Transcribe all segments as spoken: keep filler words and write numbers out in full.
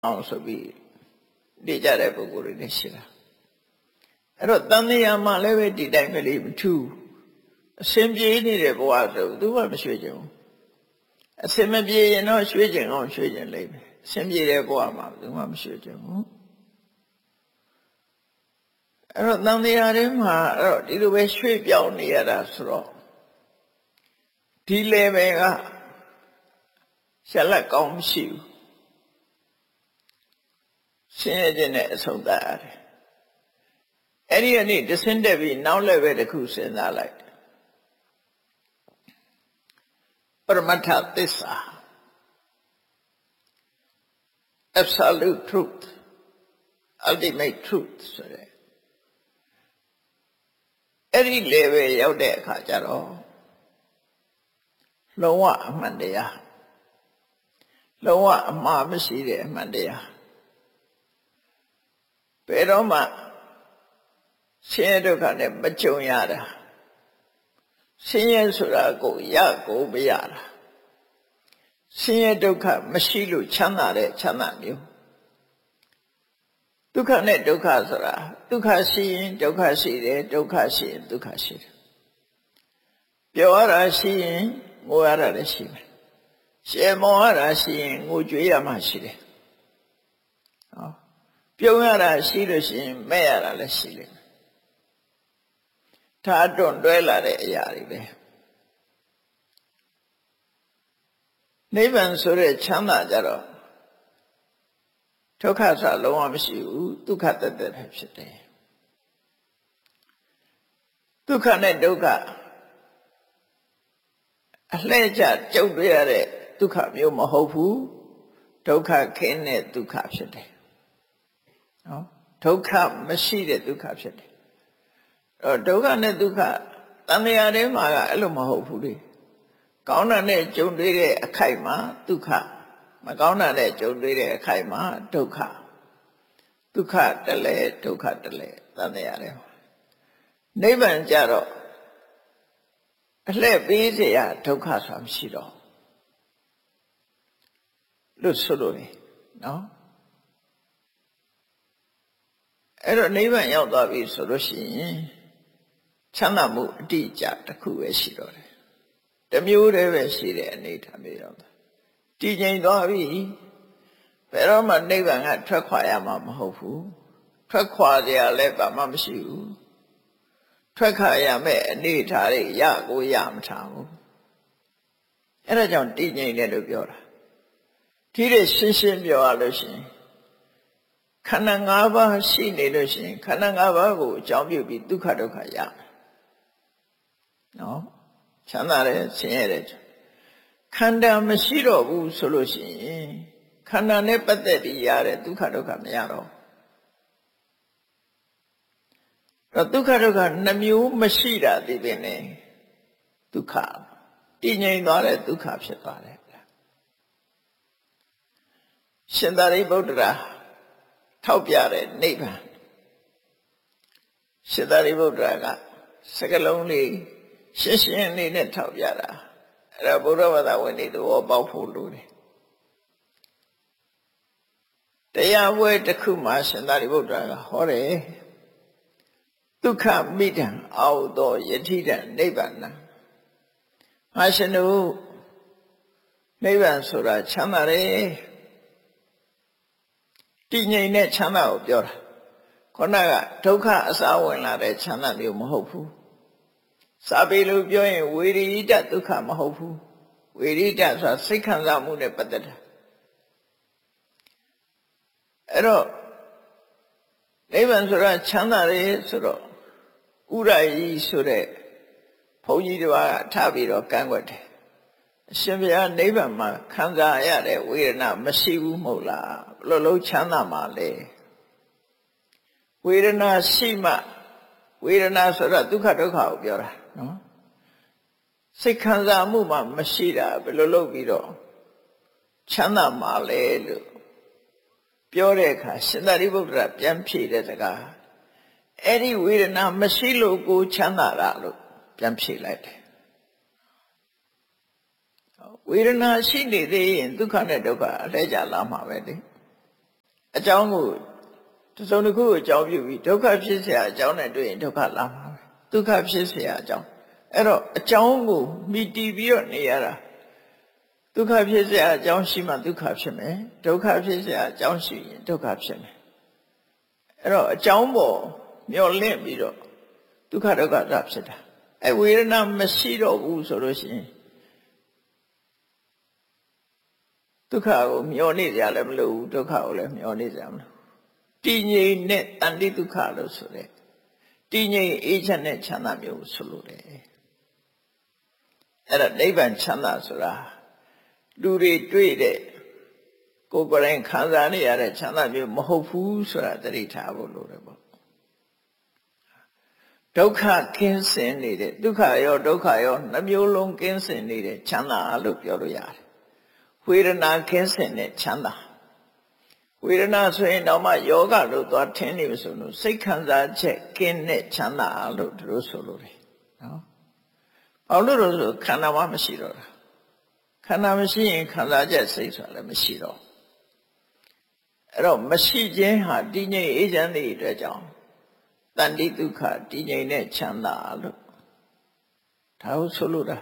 အောင်ဆိုပြီးနေကြတဲ့ပုဂ္ဂိုလ်တွေလည်းရှိတာအဲ့တော့တန်တရားမှလည်းပဲဒီတိုင်းပဲလေမထူးအစင်ပြေနေတဲ့ဘဝဆိုသူကမရွှေ့ကြဘူးအစင်မပြေရင်တော့ရွှေ့ကြအောင်ရွှေ့ကြလိမ့်မယ်အစင်ပြေတဲ့ဘဝမှာသူကမရွှေ့ကြဘူးအဲ့တော့တန်တရားတွေမှာအဲ့တော့ဒီလိုပဲရွှေ့ပြောင်းနေရတာဆိုတော့ဒီ level ကရှက်လက်ကောင်းမရှိဘူးဆင်းရဲခြင်းနဲ့အဆုံးသတ်ရတယ်အဲ့ဒီကနေတဆင့်တက်ပြီးနောက် level တစ်ခုစဉ်းစားလိုက်ပရမတ္ထသစ္စာ absolute truth ultimate truth ဆိုတဲ့အဲ့ဒီ level ရောက်တဲ့အခါကျတော့လုံးဝအမှန်တရားလုံးဝအမှားမရှိတဲ့အမှန်တရားဘယ်တော့မှဆင်းရဲဒုက္ခနဲ့မကြုံရတာဆင်းရဲဆိုတာကိုရကိုမရတာဆင်းရဲဒုက္ခမရှိလို့ချမ်းသာတဲ့ချမ်းသာမျိုးဒုက္ခနဲ့ဒုက္ခဆိုတာဒုက္ခရှိရင်ဒုက္ခရှိတယ်ဒုက္ခရှိရင်ဒုက္ခရှိတယ်ပျော်ရတာရှိရင်ငိုရတာလည်းရှိမယ်ရှေမောရတာရှိရင်ငိုကြွေးရမှရှိတယ်ဟောပြုံးရတာရှိလို့ရှိရင်မဲ့ရတာလည်းရှိလိမ့်မယ်ထားတွန့်တွဲလာတဲ့အရာတွေပဲနိဗ္ဗာန်ဆိုတဲ့ချမ်းသာကြတော့ဒုက္ခဆိုတာလုံးဝမရှိဘူးဒုက္ခတသက်ပဲဖြစ်တယ်ဒုက္ခနဲ့ဒုက္ခအလှည့်ကျကြုံတွေ့ရတဲ့ဒုက္ခမျိုးမဟုတ်ဘူးဒုက္ခခင်းတဲ့ဒုက္ခဖြစ်တယ်နော်ဒုက္ခမရှိတဲ့ဒုက္ခဖြစ်တယ်အဲ့တော့ဒုက္ခနဲ့ဒုက္ခတန်မြာထဲမှာကအဲ့လိုမဟုတ်ဘူးလေကောင်းတာနဲ့ကြုံတွေ့တဲ့အခိုက်မှာဒုက္ခမကောင်းတာနဲ့ကြုံတွေ့တဲ့အခိုက်မှာဒုက္ခဒုက္ခတလဲဒုက္ခတလဲတန်မြာထဲမှာနိဗ္ဗာန်ကြတော့အလှည့်ပေးเสียဒုက္ခဆိုတာမရှိတော့လို့ဆိုလို့လေနော်အဲ့တော့နိဗ္ဗာန်ရောက်သွားပြီဆိုလို့ရှိရင်ချမ်းသာမှုအတိအကျတစ်ခုပဲရှိတော့တယ်တစ်မျိုးတည်းပဲရှိတဲ့အနေထားမျိုးရောက်သွားတည်ငြိမ်သွားပြီဘယ်တော့မှနိဗ္ဗာန်ကထွက်ခွာရမှာမဟုတ်ဘူးထွက်ခွာကြရလဲဘာမှမရှိဘူးထွက်ခါရမယ့်အနေထားတွေရကိုရမထားဘူးအဲ့ဒါကြောင့်တည်ငြိမ်တယ်လို့ပြောတာဒီလိုရှင်းရှင်းပြောရလို့ရှိရင်ခန္ဓာ၅ပါးရှိနေလို့ရှိရင်ခန္ဓာ၅ပါးကိုအကြောင်းပြုပြီးဒုက္ခဒုက္ခရမယ်နော်ချမ်းသာတယ်ဆင်းရဲတယ်ခန္ဓာမရှိတော့ဘူးဆိုလို့ရှိရင်ခန္ဓာနဲ့ပတ်သက်ပြီးရတဲ့ဒုက္ခဒုက္ခမရတော့တော့ဒုက္ခဒုက္ခနှမျိုးမရှိတာသိပင်လေဒုက္ခတည်ငြိမ်သွားတဲ့ဒုက္ခဖြစ်သွားတယ်ရှင်သာရိပုတ္တရာထောက်ပြတဲ့နိဗ္ဗာန်ရှင်သာရိပုတ္တရာကစကလုံးလေးရှင်းရှင်းလေးနဲ့ထောက်ပြတာအဲ့ဒါဘုရားဘာသာဝင်တွေသဘောပေါက်ဖို့လိုတယ်တရားပွဲတစ်ခုမှာရှင်သာရိပုတ္တရာကဟောတယ်ဒုက္ခမိတံအောသောယတိတံနိဗ္ဗာန်ငါရှင်တို့နိဗ္ဗာန်ဆိုတာချမ်းသာတယ်တည်ငြိမ်တဲ့ချမ်းသာကိုပြောတာခုနကဒုက္ခအစာဝင်လာတဲ့ချမ်းသာမျိုးမဟုတ်ဘူးစာပေလိုပြောရင်ဝေရိတဒုက္ခမဟုတ်ဘူးဝေရိတဆိုတာစိတ်ခံစားမှုနဲ့ပတ်သက်တာအဲ့တော့နိဗ္ဗာန်ဆိုတာချမ်းသာတယ်ဆိုတော့ဥရယီဆိုတဲ့ဘုန်းကြီးတွေကထားပြီးတော့ကန့်ကွက်တယ်အရှင်ဘုရားနိဗ္ဗာန်မှာခံစားရတဲ့ဝေဒနာမရှိဘူးမဟုတ်လားဘယ်လိုလုံးချမ်းသာမှာလဲဝေဒနာရှိမှဝေဒနာဆိုတာဒုက္ခဒုက္ခကိုပြောတာနော်စိတ်ခံစားမှုမှမရှိတာဘယ်လိုလုပ်ပြီးတော့ချမ်းသာမှာလဲလို့ပြောတဲ့အခါရှင်သာရိပုတ္တရာပြန်ဖြေတဲ့စကားအဲ့ဒီဝေဒနာမရှိလို့ကိုချမ်းသာတာလို့ပြန်ဖြေလိုက်တယ်ဝေဒနာရှိနေသေးရင်ဒုက္ခနဲ့ဒုက္ခအလဲကျလာမှာပဲလေအကြောင်းကိုတစ်စုံတစ်ခုကိုအကြောင်းပြုပြီးဒုက္ခဖြစ်เสียအကြောင်းနဲ့တွေ့ရင်ဒုက္ခလာမှာပဲဒုက္ခဖြစ်เสียအကြောင်းအဲ့တော့အကြောင်းကိုမိတီးပြီးတော့နေရတာဒုက္ခဖြစ်เสียအကြောင်းရှိမှဒုက္ခဖြစ်မယ်ဒုက္ခဖြစ်เสียအကြောင်းရှိရင်ဒုက္ခဖြစ်မယ်အဲ့တော့အကြောင်းပေါ်မျောလင့်ပြီးတော့ဒုက္ခဒုက္ခတာဖြစ်တာအဲဝေဒနာမရှိတော့ဘူးဆိုလို့ရှိရင်ဒုက္ခကိုမျောနေကြလည်းမလို့ဒုက္ခကိုလည်းမျောနေကြမလို့တည်ငြိမ်တဲ့တန်တိဒုက္ခလို့ဆိုတဲ့တည်ငြိမ်အေးချမ်းတဲ့ချမ်းသာမျိုးဆိုလို့တယ်အဲ့ဒါနိဗ္ဗာန်ချမ်းသာဆိုတာလူတွေတွေ့တဲ့ကိုယ်ကိုယ်တိုင်ခံစားနေရတဲ့ချမ်းသာမျိုးမဟုတ်ဘူးဆိုတာသတိထားဖို့လိုတယ်ပေါ့ဒုက္ခကင်းစင်နေတဲ့ဒုက္ခရောဒုက္ခရောနှမျိုးလုံးကင်းစင်နေတဲ့ချမ်းသာလို့ပြောလို့ရတယ်ဝေဒနာကင်းစင်တဲ့ချမ်းသာဝေဒနာဆိုရင်တော့မှယောဂလို့သွားထင်းနေပြီဆိုလို့စိတ်ခံစားချက်ကင်းတဲ့ချမ်းသာလို့တို့ဆိုလို့တယ်နော်ဘာလို့လို့ဆိုခန္ဓာမှမရှိတော့တာခန္ဓာမရှိရင်ခံစားချက်စိတ်ဆိုတာလည်းမရှိတော့အဲ့တော့မရှိခြင်းဟာတည်ငြိမ်အေးချမ်းတဲ့အတွက်ကြောင့်တန်တိဒုက္ခတည်ငြိမ်တဲ့ချမ်းသာလို့ဒါကိုဆိုလို့တာ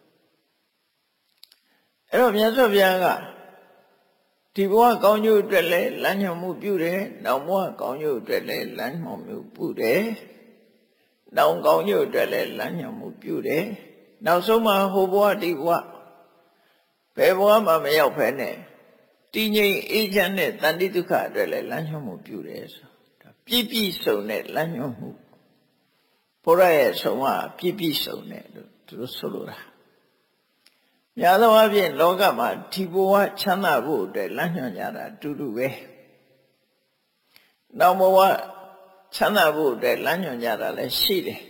အဲ့တော့မြတ်စွာဘုရားကဒီဘဝကောင်းကျိုးအတွက်လည်းလမ်းညွှန်မှုပြုတယ်။နောက်ဘဝကောင်းကျိုးအတွက်လည်းလမ်းညွှန်မှုပြုတယ်။နောက်ကောင်းကျိုးအတွက်လည်းလမ်းညွှန်မှုပြုတယ်။နောက်ဆုံးမှာဟိုဘဝဒီဘဝဘယ်ဘဝမှမရောက်ဖဲနဲ့တည်ငြိမ်အေးချမ်းတဲ့တန်တိဒုက္ခအတွက်လည်းလမ်းညွှန်မှုပြုတယ်ဆိုဒါပြည့်ပြည့်စုံတဲ့လမ်းညွှန်မှုဘုရားရဲ့ဆုံးမပြည့်ပြည့်စုံတဲ့လို့သူတို့ဆိုလိုတာများသောအားဖြင့်လောကမှာဒီဘဝချမ်းသာဖို့အတွက်လမ်းညွှန်ကြတာအတူတူပဲနောက်ဘဝချမ်းသာဖို့အတွက်လမ်းညွှန်ကြတာလည်းရှိတယ်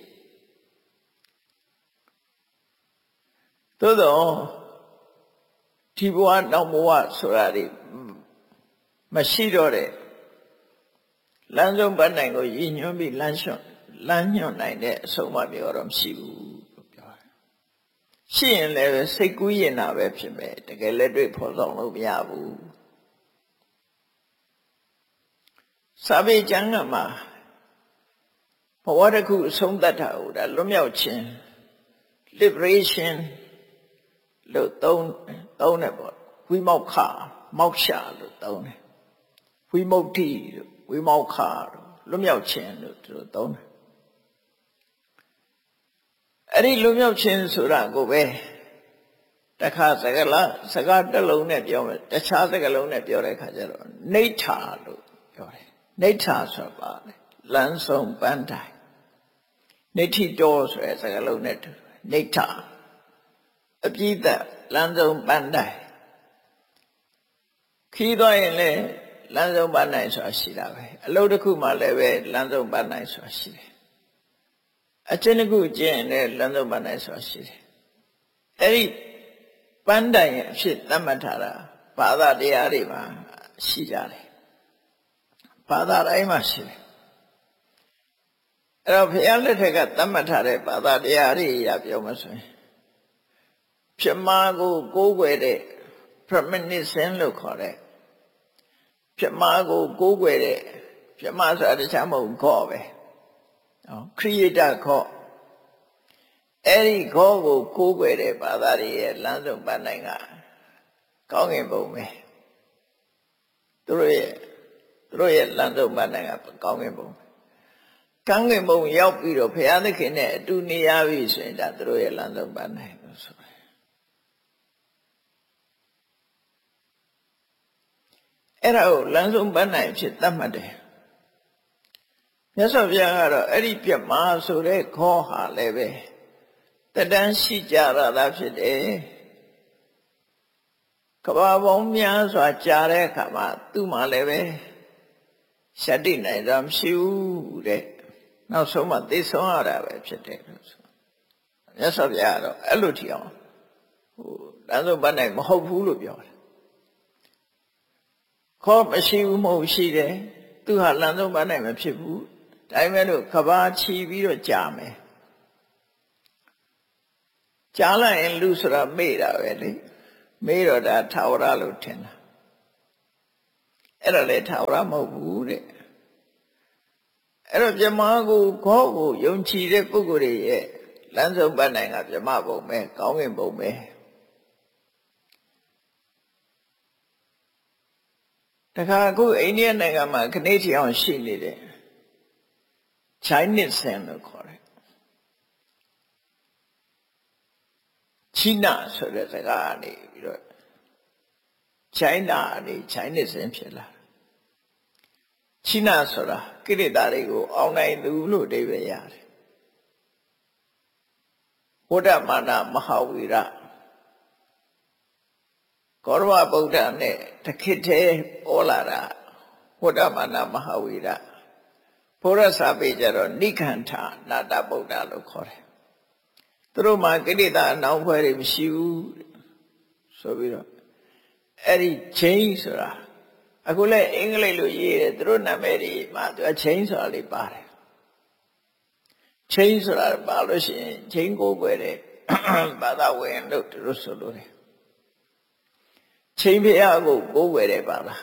သို့တော့ဒီဘဝနောက်ဘဝဆိုတာတွေမရှိတော့တဲ့လမ်းဆုံးပတ်နိုင်ကိုရည်ညွှန်းပြီးလမ်းလျှော့လမ်းညွှန်နိုင်တဲ့အဆုံးအမပြောတော့မရှိဘူးရှိရင်လည်းစိတ်ကူးရင်တာပဲဖြစ်မယ်တကယ်လက်တွေ့ဖော်ဆောင်လို့မရဘူးစာပေကျမ်းကမှာဘဝတစ်ခုအဆုံးသတ်တာဟုတ်တာလွတ်မြောက်ခြင်း liberation လို့သုံးသုံးတယ်ပေါ့ဝိမောက္ခမောက္ခလို့သုံးတယ်ဝိမု ക്തി လို့ဝိမောက္ခလို့လွတ်မြောက်ခြင်းလို့သူတို့သုံးတယ်အဲ့ဒီလွတ်မြောက်ခြင်းဆိုတာကိုပဲတခါစကားလားစကားတစ်လုံးနဲ့ပြောမယ်တခြားစကားလုံးနဲ့ပြောတဲ့အခါကျတော့နိဋ္ဌာလို့ပြောတယ်နိဋ္ဌာဆိုတာပါလေလမ်းဆုံးပန်းတိုင်နိဋ္ဌိတောဆိုတဲ့စကားလုံးနဲ့နိဋ္ဌာအပြည့်သက်လမ်းဆုံးပန်းတိုင်ခီးသွားရင်လည်းလမ်းဆုံးပန်းတိုင်ဆိုတာရှိတာပဲအလုပ်တစ်ခုမှလည်းပဲလမ်းဆုံးပန်းတိုင်ဆိုတာရှိတယ်အချင်းတစ်ခုကျင့်ရင်လည်းလမ်းဆုံးပန်းတိုင်ဆိုတာရှိတယ်အဲ့ဒီပန်းတိုင်ရဲ့အဖြစ်သတ်မှတ်ထားတာဘာသာတရားတွေမှာရှိကြတယ်ဘာသာတိုင်းမှာရှိတယ်အဲ့တော့ဘုရားလက်ထက်ကသတ်မှတ်ထားတဲ့ဘာသာတရားတွေအရာပြောမှဆိုရင်ပြမကိုကိုးကွယ်တဲ့ premonition လို့ခေါ်တဲ့ပြမကိုကိုးကွယ်တဲ့ပြမဆိုတာတခြားမဟုတ်ခေါ်ပဲနော် creator ခေါ်အဲ့ဒီခေါ်ကိုကိုးကွယ်တဲ့ဘာသာတွေရဲ့လမ်းဆုံးပန်းနိုင်ကကောင်းကင်ဘုံပဲသူတို့ရဲ့သူတို့ရဲ့လမ်းဆုံးပန်းနိုင်ကကောင်းကင်ဘုံကောင်းကင်ဘုံရောက်ပြီးတော့ဘုရားသခင်နဲ့အတူနေရပြီဆိုရင်ဒါသူတို့ရဲ့လမ်းဆုံးပန်းနိုင်လို့ဆိုတယ်အဲ့ဒါကိုလမ်းဆုံးပန်းနိုင်ဖြစ်သတ်မှတ်တယ်မြတ်စွာဘုရားကတော့အဲ့ဒီပြမဆိုတဲ့ခေါ်ဟာလည်းပဲတတန်းရှိကြရတာဖြစ်တယ်ကဘာပေါင်းများစွာကြာတဲ့အခါမှာသူ့မှာလည်းပဲရှတ္တိနိုင်တာမရှိဘူးတဲ့နောက်ဆုံးမှသိဆုံးရတာပဲဖြစ်တယ်လို့ဆိုမြတ်စွာဘုရားကတော့အဲ့လိုထီအောင်ဟိုလမ်းဆုံးပန်းနိုင်မဟုတ်ဘူးလို့ပြောတယ်ခေါ်မရှိဘူးမဟုတ်ရှိတယ်သူဟာလမ်းဆုံးပန်းနိုင်မဖြစ်ဘူးဒါပေမဲ့လို့ကဘာချီပြီးတော့ကြာမယ်ကြာလိုက်ရင်လူဆိုတာမေ့တာပဲလေမေ့တော့ဒါထာဝရလို့ထင်တာအဲ့ဒါလည်းထာဝရမဟုတ်ဘူးတဲ့အဲ့တော့ဗြဟ္မာကိုခေါ်ကိုယုံကြည်တဲ့ပုဂ္ဂိုလ်တွေရဲ့လမ်းဆုံးပတ်နိုင်ကဗြဟ္မာဘုံပဲကောင်းကင်ဘုံပဲတခါအခုအိန္ဒိယနိုင်ငံမှာခဏချီအောင်ရှိနေတဲ့ Chinese Zen လို့ခေါ်တယ်ချိနဆိုတဲ့စကားကနေပြီးတော့ China ကနေ Chinese Zen ဖြစ်လာချိနဆိုတာကိလေသာတွေကိုအောင်နိုင်သူလို့အဓိပ္ပာယ်ရတယ်ဝဋ္ဌမာနမဟာဝီရကောရဝဗုဒ္ဓနဲ့တခိတ္ထဲပေါ်လာတာဝဋ္ဌမာနမဟာဝီရဘုရားစာပေကြတော့နိခန္ဓာနာတဗုဒ္ဓလို့ခေါ်တယ်သူတို့မှာကိလေသာအနှောင်ဖွဲ့တွေမရှိဘူးဆိုပြီးတော့အဲ့ဒီချင်းဆိုတာအခုလည်းအင်္ဂလိပ်လိုရေးတယ်သူတို့နာမည်တွေမှာသူကချင်းဆိုတာလေးပါတယ်ချင်းဆိုတာပါလို့ရှိရင်ချင်းကိုယ်ွယ်တဲ့ဘာသာဝင်လို့သူတို့ဆိုလို့တယ်ချင်းဖျားကိုကိုယ်ွယ်တဲ့ဘာသာ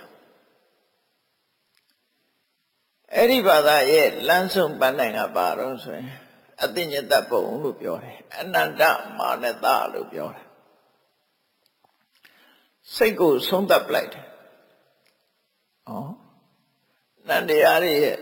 အဲ့ဒီဘာသာရဲ့လမ်းဆုံးပန်းနိုင်ကပါတော့ဆိုရင်အသိဉာဏ်တတ်ပုံလို့ပြောတယ်အနန္တမာနတလို့ပြောတယ်စိတ်ကိုဆုံးသတ်ပလိုက်တယ်ဩနန္တရားရဲ့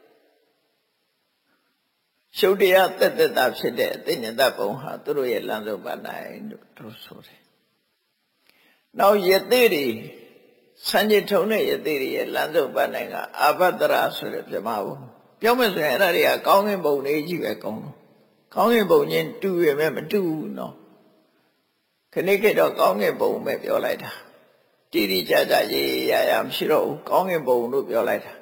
ရှုပ်တရားတက်တက်တာဖြစ်တဲ့အသိဉာဏ်တတ်ပုံဟာသူတို့ရဲ့လမ်းဆုံးပန်းနိုင်လို့သူတို့ဆိုတယ်နောက်ယသိတွေစံကြည်ထုံတဲ့ယသိတွေရဲ့လမ်းဆုံးပန်းနိုင်ကအာဘတရာဆိုတဲ့ပြမဘုံပြောမယ်ဆိုရင်အဲ့ဒါတွေကကောင်းကင်ဘုံတွေကြီးပဲကောင်းတော့ကောင်းကင်ဘုံချင်းတူရမယ်မတူဘူးနော်ခဏခေတ်တော့ကောင်းကင်ဘုံပဲပြောလိုက်တာတိတိကျကျရေးရရမရှိတော့ဘူးကောင်းကင်ဘုံလို့ပြောလိုက်တာ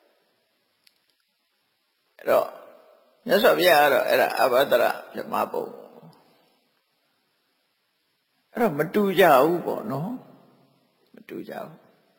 အဲ့တော့မြတ်စွာဘုရားကတော့အဲ့ဒါအဘဒရပြမဘုံအဲ့တော့မတူကြဘူးပေါ့နော်မတူကြဘူး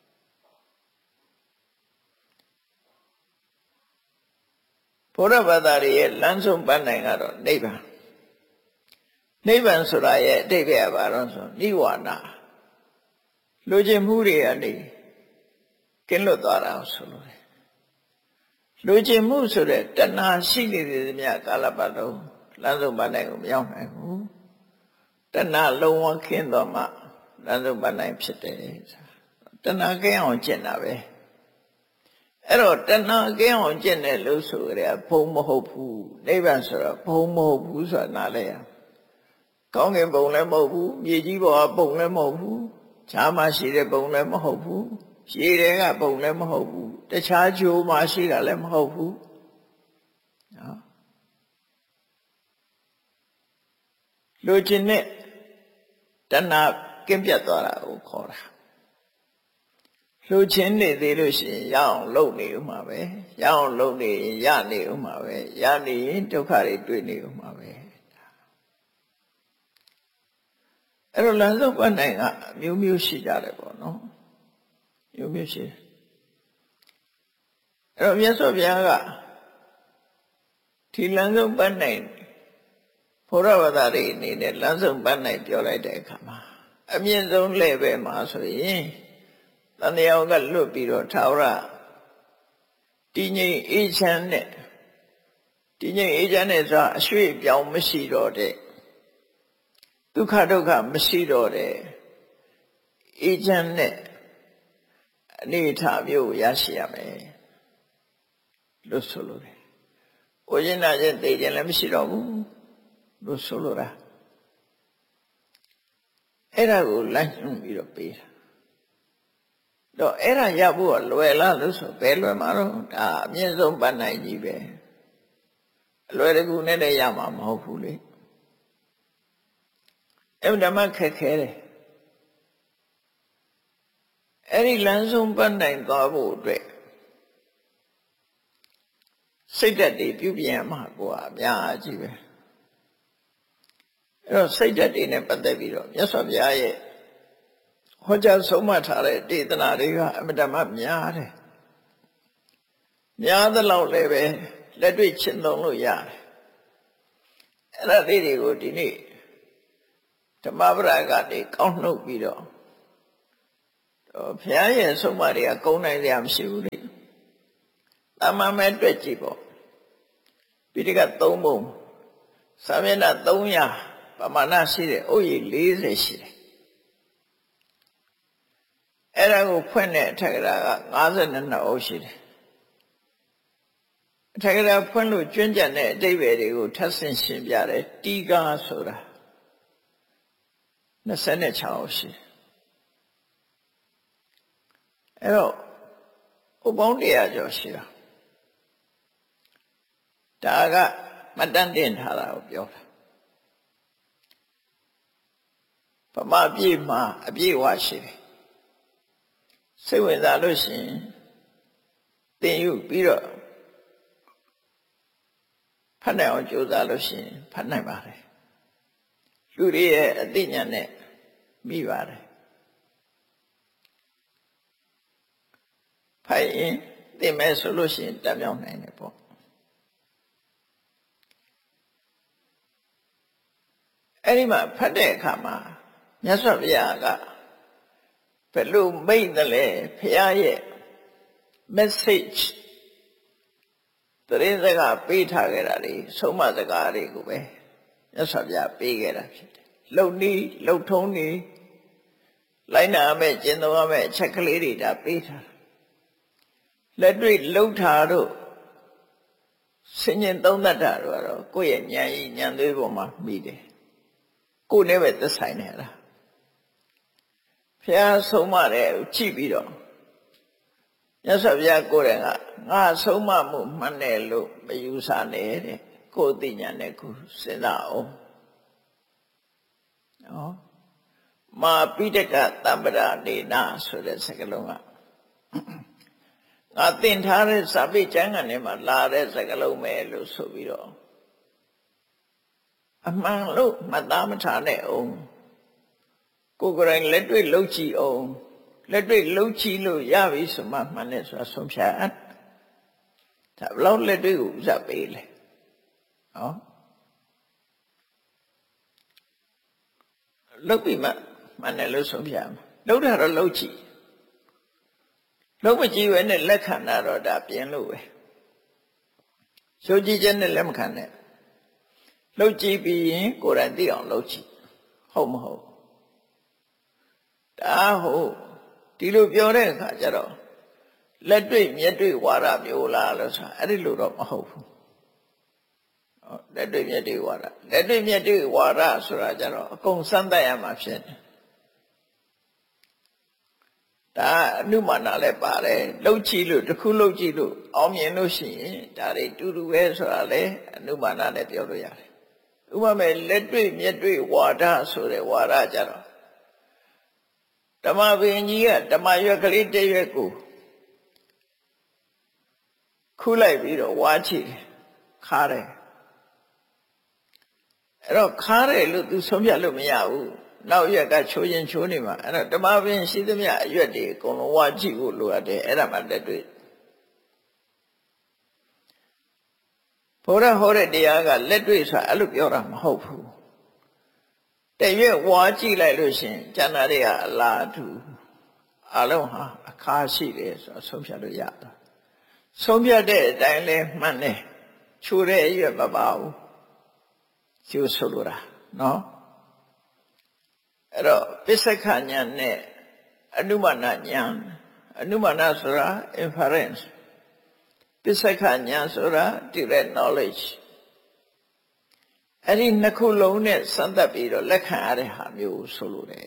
ဘုရားဘာသာရဲ့လမ်းဆုံးပန်းနိုင်ကတော့နိဗ္ဗာန်နိဗ္ဗာန်ဆိုတာရဲ့အဓိပ္ပာယ်ဘာလို့ဆိုနိဝါဒလူကျင်မှုတွေကနေကင်းလွတ်သွားတာဆိုလို့တယ်လူကျင်မှုဆိုတဲ့တဏှာရှိနေတဲ့မြတ်ကာလပတ်လုံးလမ်းဆုံးပန်းနိုင်ကိုမရောက်နိုင်ဘူးတဏှာလုံးဝခင်းသွားမှလမ်းဆုံးပန်းနိုင်ဖြစ်တယ်တဏှာကင်းအောင်ကျင့်တာပဲအဲ့တော့တဏှာကင်းအောင်ကျင့်တယ်လို့ဆိုကြတယ်ဘုံမဟုတ်ဘူးနိဗ္ဗာန်ဆိုတာဘုံမဟုတ်ဘူးဆိုတာနားလဲရကောင်းကင်ဘုံလည်းမဟုတ်ဘူးမြေကြီးပေါ်ကဘုံလည်းမဟုတ်ဘူးခြားမှရှိတဲ့ဘုံလည်းမဟုတ်ဘူးရေတွေကဘုံလည်းမဟုတ်ဘူးတခြားဂျိုးမှရှိတာလည်းမဟုတ်ဘူးနော်လူချင်းနဲ့တဏှာကင်းပြတ်သွားတာကိုခေါ်တာလူချင်းနေသေးလို့ရှိရင်ရအောင်လုပ်နေဦးမှာပဲရအောင်လုပ်နေရင်ရနေဦးမှာပဲရနေရင်ဒုက္ခတွေတွေ့နေဦးမှာပဲအဲ့တော့လမ်းဆုံးပန်းနိုင်ကအမျိုးမျိုးရှိကြတယ်ပေါ့နော်မျိုးမျိုးရှိတယ်အဲ့တော့မြတ်စွာဘုရားကဒီလမ်းဆုံးပန်းနိုင်ဘုရားဘာသာတွေအနေနဲ့လမ်းဆုံးပန်းနိုင်ပြောလိုက်တဲ့အခါမှာအမြင့်ဆုံးလှည့်ပဲမှာဆိုရင်တန်တရားကလွတ်ပြီးတော့ထာဝရတည်ငြိမ်အေးချမ်းတဲ့တည်ငြိမ်အေးချမ်းတဲ့ဆိုတာအရွှေ့ပြောင်းမရှိတော့တဲ့ဒုက္ခဒုက္ခမရှိတော့တဲ့အေးချမ်းတဲ့အနေအထားမျိုးကိုရရှိရမယ်လို့ဆိုလိုတယ်။ဝိညာဉ်ချင်းသိခြင်းလည်းမရှိတော့ဘူးလို့ဆိုလိုတာအဲ့ဒါကိုလမ်းညွှန်ပြီးတော့ပေးတာတော့အဲ့ဒါရဖို့ကလွယ်လားလို့ဆိုဘယ်လွယ်မှာတော့ဒါအမြင့်ဆုံးပန်းနိုင်ကြီးပဲအလွယ်တကူနဲ့လည်းရမှာမဟုတ်ဘူးလေအဲ့ဒါမှခက်ခဲတယ်အဲ့ဒီလမ်းဆုံးပန်းနိုင်သွားဖို့အတွက်စိတ်ဓာတ်တွေပြုပြင်မှာကိုအများကြီးပဲအဲ့တော့စိတ်ဓာတ်တွေနဲ့ပတ်သက်ပြီးတော့မြတ်စွာဘုရားရဲ့ဟောကြားဆုံးမထားတဲ့ဒေသနာတွေကအမြဲတမ်းများတယ်များသလောက်လည်းပဲလက်တွေ့ရှင်းသုံးလို့ရတယ်အဲ့ဒါလေးတွေကိုဒီနေ့ဓမ္မပဒကနေကောင်းနှုတ်ပြီးတော့ဘုရားရဲ့ဆုံးမတွေကကုန်းနိုင်စရာမရှိဘူးလေတာမန်ပဲတွေ့ကြည့်ပေါ့ပိဋကသုံးပုံစာမျက်နှာသုံးရာပမာဏရှိတဲ့ဥယျာဉ်လေးဆယ်ရှိတယ်အဲ့ဒါကိုဖွင့်တဲ့အထက်ကရာက၅၂အုပ်ရှိတယ်အထက်ကရာဖွင့်လို့ကျွမ်းကျန်တဲ့အဓိပ္ပာယ်တွေကိုထပ်ဆင့်ရှင်းပြတယ်တီကာဆိုတာ၂၆အုပ်ရှိတယ်အဲ့တော့ဥပေါင်းတရားကျော်ရှိတာဒါကမတန်တင်ထားတာကိုပြောတာပမာပြည့်မှာအပြည့်ဝရှိတယ်စိတ်ဝင်စားလို့ရှိရင်သင်ယူပြီးတော့ဖတ်နိုင်အောင်ကြိုးစားလို့ရှိရင်ဖတ်နိုင်ပါတယ်လူတွေရဲ့အသိဉာဏ်နဲ့မိပါတယ်ဖိုင်ရင်သိမယ်ဆိုလို့ရှိရင်တတ်မြောက်နိုင်တယ်ပေါ့အဲ့ဒီမှာဖတ်တဲ့အခါမှာမြတ်စွာဘုရားကဘယ်လိုမိတ်တယ်လဲဘုရားရဲ့ message တရင်စကားပေးထားခဲ့တာလေဆုံးမစကားတွေကိုပဲမြတ်စွာဘုရားပေးခဲ့တာဖြစ်တယ်လုံနီးလုံထုံးနီးလိုက်နာမဲ့ကျင့်သုံးရမဲ့အချက်ကလေးတွေဒါပေးထားလက်တွေ့လှုပ်ထားတော့ဆင်ញင်သုံးတတ်တာတော့ကိုယ့်ရဲ့ဉာဏ်ရည်ဉာဏ်သွေးပေါ်မှာမိတယ်ကိုယ်နဲ့ပဲသက်ဆိုင်နေတာဘုရားဆုံးမတဲ့ကြည့်ပြီးတော့မြတ်စွာဘုရားကိုယ်တိုင်ကငါဆုံးမမှုမှန်တယ်လို့မယူဆနဲ့တဲ့ကိုယ်သိဉာဏ်နဲ့ကိုစဉ်းစားအောင်နော်မာပိဋကတမ္ပရာနေနာဆိုတဲ့စကားလုံးကငါသင်ထားတဲ့စာပေကျမ်းဂန်ထဲမှာလာတဲ့စကားလုံးပဲလို့ဆိုပြီးတော့အမှန်လို့မှတ်သားမထားနဲ့အောင်ကိုယ်ကိုယ်တိုင်လက်တွေ့လှုပ်ကြည့်အောင်လက်တွေ့လှုပ်ကြည့်လို့ရပြီဆိုမှမှန်တယ်ဆိုတာဆုံးဖြတ်ဒါဘလောက်လက်တွေ့ကိုဥစားပေးလဲနော်လှုပ်ပြီးမှမှန်တယ်လို့ဆုံးဖြတ်မှာလှုပ်တာတော့လှုပ်ကြည့်လှုပ်မကြည့်ပဲနဲ့လက်ခံတာတော့ဒါပြင်းလို့ပဲရှုပ်ကြည့်ချက်နဲ့လက်မခံနဲ့လှုပ်ကြည့်ပြီးရင်ကိုယ်တိုင်သိအောင်လှုပ်ကြည့်ဟုတ်မဟုတ်ဒါဟုတ်ဒီလိုပြောတဲ့အခါကျတော့လက်တွေ့မျက်တွေ့ဝါဒမျိုးလားလို့ဆိုတာအဲ့ဒီလိုတော့မဟုတ်ဘူးလက်တွေ့မျက်တွေ့ဝါဒလက်တွေ့မျက်တွေ့ဝါဒဆိုတာကျတော့အကုန်စမ်းသပ်ရမှာဖြစ်တယ်ဒါအနုမာနလည်းပါတယ်လှုပ်ကြည့်လို့တစ်ခုလှုပ်ကြည့်လို့အောင်မြင်လို့ရှိရင်ဒါတွေတူတူပဲဆိုတာလေအနုမာနနဲ့ပြောလို့ရတယ်ဥပမာလက်တွေ့မျက်တွေ့ဝါဒဆိုတဲ့ဝါဒကြတော့ဓမ္မပင်ကြီးကဓမ္မရွက်ကလေးတစ်ရွက်ကိုခူးလိုက်ပြီးတော့ဝါချီခါတယ်အဲ့တော့ခါတယ်လို့သူဆုံးဖြတ်လို့မရဘူးနောက်ရွက်ကချိုးရင်ချိုးနေမှာအဲ့တော့ဓမ္မပင်ရှိသမျှအရွက်တွေအကုန်လုံးဝါချီဖို့လိုအပ်တယ်အဲ့ဒါမှလက်တွေ့ဘုရားဟောတဲ့တရားကလက်တွေ့ဆိုတာအဲ့လိုပြောတာမဟုတ်ဘူးတရွက်ဝါကြည့်လိုက်လို့ရှင်ကျန်တာတွေကအလားတူအလုံးဟာအခါရှိတယ်ဆိုတော့ဆုံးဖြတ်လို့ရတာဆုံးဖြတ်တဲ့အတိုင်းလဲမှန်တယ်ချိုးတဲ့အရွက်မပါဘူးကျိုးဆိုလိုတာနော်အဲ့တော့ပစ္စကဉာဏ်နဲ့အနုမာနဉာဏ်အနုမာနဆိုတာ inference ပစ္စကဉာဏ်ဆိုတာ direct knowledge အဲ့ဒီနှစ်ခုလုံးနဲ့စမ်းသပ်ပြီးတော့လက်ခံရတဲ့ဟာမျိုးဆိုလိုတယ်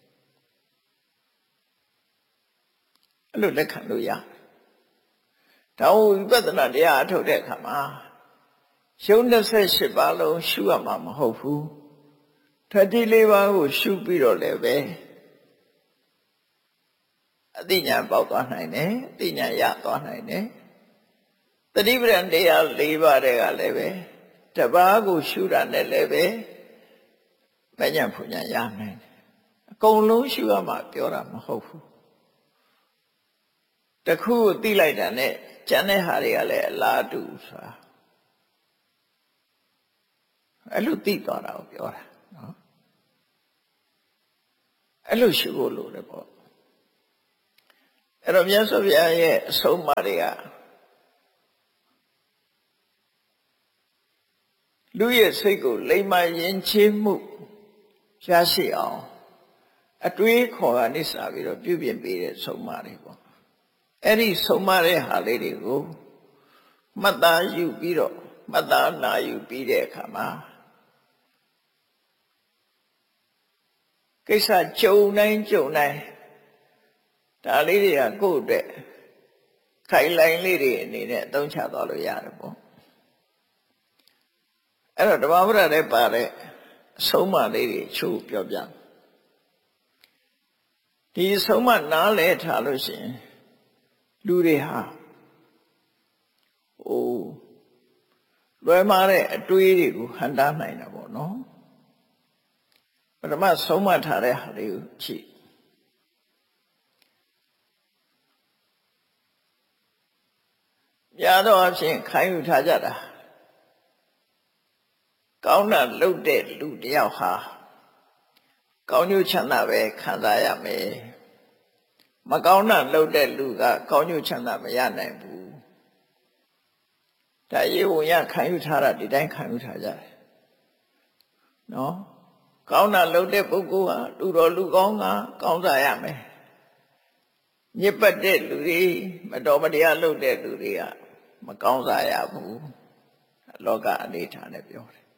အဲ့လိုလက်ခံလို့ရဒါဝိပဿနာတရားအထုတ်တဲ့အခါမှာရုပ်၂၈ပါးလုံးရှုရမှာမဟုတ်ဘူးဓာတ်ကြီး၄ပါးကိုရှုပြီးတော့လည်းပဲအသိဉာဏ်ပေါက်သွားနိုင်တယ်အသိဉာဏ်ရသွားနိုင်တယ်တတိပဒံတရား၄ပါးတွေကလည်းပဲတပါးကိုရှုတာနဲ့လည်းပဲမဉ္ဇဉ်ဖွဉ္ဇဉ်ရနိုင်တယ်အကုန်လုံးရှုရမှာပြောတာမဟုတ်ဘူးတခုကိုသိလိုက်တာနဲ့ကျန်တဲ့ဟာတွေကလည်းအလားတူဆိုတာအဲ့လိုသိသွားတာကိုပြောတာနော်အဲ့လိုရှုဖို့လိုတယ်ပေါ့အဲ့တော့မြတ်စွာဘုရားရဲ့အဆုံးအမတွေကလူရဲ့စိတ်ကိုလိမ္မာရင်ချေမှုရရှိအောင်အတွေးခေါ်ကနေစပြီးတော့ပြုပြင်ပေးတဲ့ဆုံးမတွေပေါ့အဲ့ဒီဆုံးမတဲ့ဟာလေးတွေကိုမှတ်သားယူပြီးတော့မှတ်သားနာယူပြီးတဲ့အခါမှာကိစ္စကြုံတိုင်းကြုံတိုင်းဒါလေးတွေကကိုယ့်အတွက်ခိုင်လိုင်လေးတွေအနေနဲ့အသုံးချသွားလို့ရတယ်ပေါ့အဲ့တော့ဓမ္မပဒထဲပါတဲ့အဆုံးအမလေးတွေချို့ပြောပြဒီအဆုံးအမနားလဲထားလို့ရှိရင်လူတွေဟာဟိုလွယ်မာတဲ့အတွေးတွေကိုဟန်တားနိုင်တာပေါ့နော်ပထမဆုံးမထားတဲ့ဟာလေးကိုကြည့်များသောအားဖြင့်ခိုင်းယူထားကြတာကောင်းတာလုပ်တဲ့လူတယောက်ဟာကောင်းကျိုးချမ်းသာပဲခံစားရမယ်မကောင်းတာလုပ်တဲ့လူကကောင်းကျိုးချမ်းသာမရနိုင်ဘူးဒါရေဝင်ရခံယူထားတာဒီတိုင်းခံယူထားကြတယ်နော်ကောင်းတာလုပ်တဲ့ပုဂ္ဂိုလ်ဟာလူတော်လူကောင်းကကောင်းစားရမယ်ညစ်ပတ်တဲ့လူတွေမတော်မတရားလုပ်တဲ့လူတွေကမကောင်းစားရဘူးလောကအနေထားနဲ့ပြောတယ်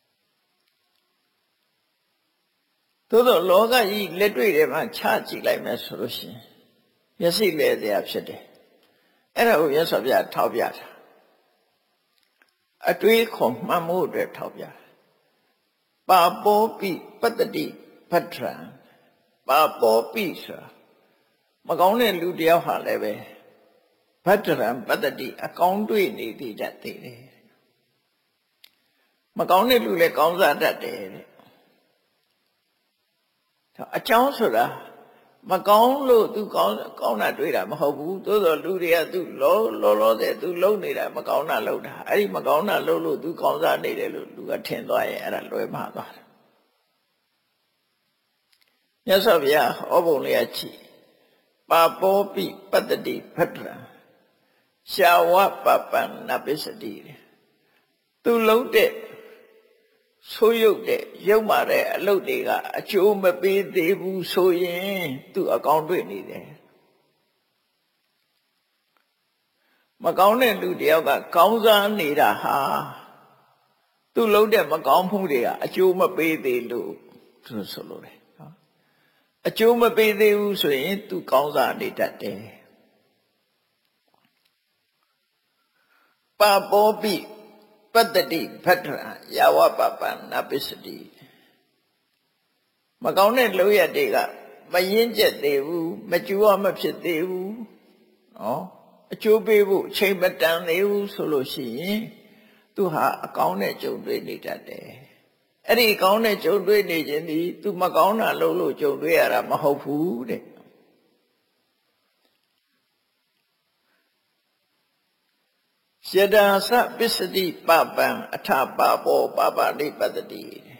သို့သောလောကကြီးလက်တွေ့ထဲမှာချကြည့်လိုက်မယ်ဆိုလို့ရှိရင်မျက်စိလဲတရားဖြစ်တယ်အဲ့ဒါကိုရသော်ပြထောက်ပြတာအတွေးခေါ်မှတ်မှုအတွက်ထောက်ပြတာပါပောပိပတ္တိပဋ္ဌာန်ပါပောပိဆိုတာမကောင်းတဲ့လူတယောက်ဟာလည်းပဲပဋ္ဌာန်ပတ္တိအကောင်းတွေ့နေသေးတတ်သေးတယ်မကောင်းတဲ့လူလည်းကောင်းစားတတ်တယ်တဲ့အကြောင်းဆိုတာမကောင်းလို့သူကောင်းကောင်းတာတွေ့တာမဟုတ်ဘူးသို့သောလူတွေကသူလောလောလောတဲ့သူလုံနေတာမကောင်းတာလုံတာအဲ့ဒီမကောင်းတာလုံလို့သူကောင်းစားနေတယ်လို့လူကထင်သွားရင်အဲ့ဒါလွဲမှားသွားတယ်မြတ်စွာဘုရားဟောပုံလေးကကြည့်ပါပောပိပတ္တိပဋ္ဌာန်ရှာဝပပံနပစ္စတိသူလုံတဲ့ဆိုးရုပ်တဲ့ရုပ်မာတဲ့အလုပ်တွေကအကျိုးမပေးသေးဘူးဆိုရင်သူအကောင်းတွေ့နေတယ်မကောင်းတဲ့လူတယောက်ကကောင်းစားနေတာဟာသူလုပ်တဲ့မကောင်းမှုတွေကအကျိုးမပေးသေးလို့သူဆိုလို့တယ်နော်အကျိုးမပေးသေးဘူးဆိုရင်သူကောင်းစားနေတတ်တယ်ပါပောပိပတ္တိပဋ္ဌာန်ယာဝပပံနပစ္စတိမကောင်းတဲ့လုပ်ရတွေကမရင်ကျက်သေးဘူးမကြွားမဖြစ်သေးဘူးနော်အကျိုးပေးဖို့အချိန်မတန်သေးဘူးဆိုလို့ရှိရင်သူဟာအကောင်းနဲ့ကြုံတွေ့နေတတ်တယ်အဲ့ဒီအကောင်းနဲ့ကြုံတွေ့နေခြင်းဒီသူမကောင်းတာလုပ်လို့ကြုံတွေ့ရတာမဟုတ်ဘူးတဲ့ယတံသပစ္စတိပပံအထပါပောပပတိပတ္တိ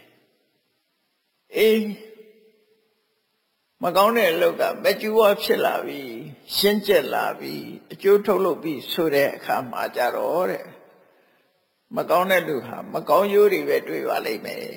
အေးမကောင်းတဲ့အလုပ်ကမကြွားဖြစ်လာပြီရှင်းကျက်လာပြီအကျိုးထုတ်လုပ်ပြီဆိုတဲ့အခါမှာကြတော့တဲ့မကောင်းတဲ့လူဟာမကောင်းရိုးတွေပဲတွေ့ပါလိမ့်မယ်